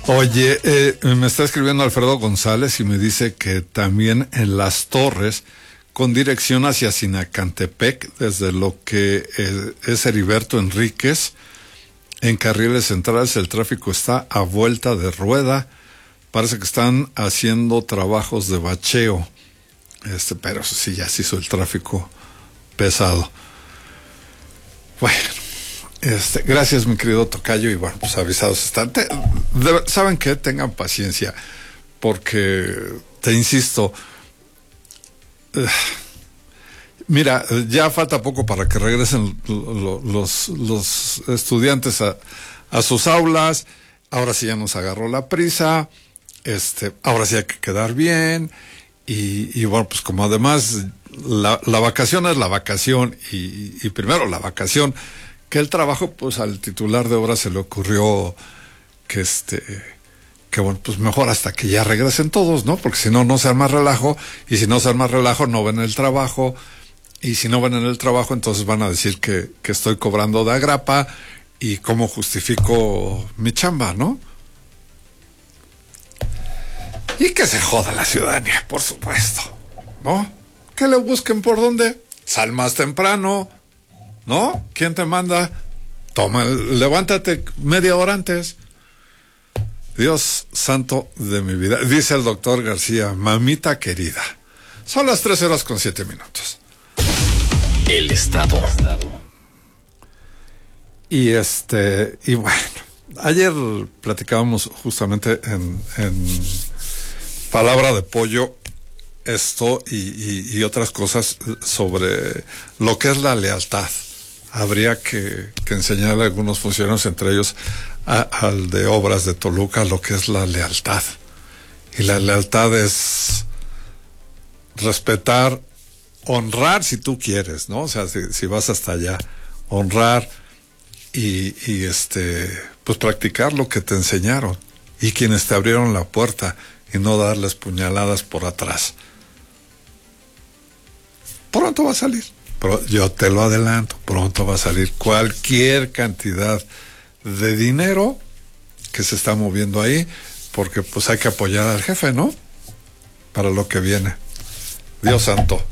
Oye, me está escribiendo Alfredo González y me dice que también en Las Torres, con dirección hacia Sinacantepec, desde lo que es Heriberto Enríquez, en carriles centrales el tráfico está a vuelta de rueda. Parece que están haciendo trabajos de bacheo. Pero sí, ya se hizo el tráfico pesado. Bueno, gracias, mi querido tocayo, y bueno, pues avisados están. ¿Saben qué? Tengan paciencia, porque te insisto, mira, ya falta poco para que regresen los estudiantes a sus aulas. Ahora sí ya nos agarró la prisa. Ahora sí hay que quedar bien. Y bueno, pues como además la vacación es la vacación, y primero la vacación, que el trabajo, pues al titular de obra se le ocurrió que bueno, pues mejor hasta que ya regresen todos, ¿no? Porque si no, no se arma relajo, y si no se arma relajo, no ven el trabajo, y si no ven en el trabajo, entonces van a decir que estoy cobrando de agrapa, y cómo justifico mi chamba, ¿no? Y que se joda la ciudadanía, por supuesto, ¿no? Que le busquen por dónde. Sal más temprano, ¿no? ¿Quién te manda? Levántate media hora antes. Dios santo de mi vida. Dice el doctor García, mamita querida. Son las 3:07. El Estado. Y bueno, ayer platicábamos justamente en Palabra de Pollo esto y otras cosas sobre lo que es la lealtad. Habría que enseñarle a algunos funcionarios, entre ellos al de Obras de Toluca, lo que es la lealtad. Y la lealtad es respetar, honrar si tú quieres, ¿no? O sea, si vas hasta allá, honrar y pues practicar lo que te enseñaron y quienes te abrieron la puerta, y no darles puñaladas por atrás. Pronto va a salir, pero yo te lo adelanto, pronto va a salir cualquier cantidad de dinero que se está moviendo ahí, porque pues hay que apoyar al jefe, ¿no? Para lo que viene. Dios santo.